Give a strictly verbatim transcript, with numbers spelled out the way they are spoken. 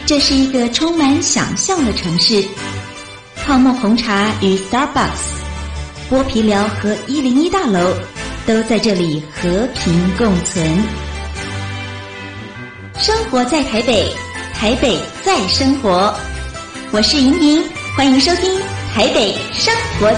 这是一个充满想象的城市，泡沫红茶与 Starbucks、剥皮寮和一零一大楼都在这里和平共存。生活在台北，台北在生活。我是莹莹，欢迎收听台北生活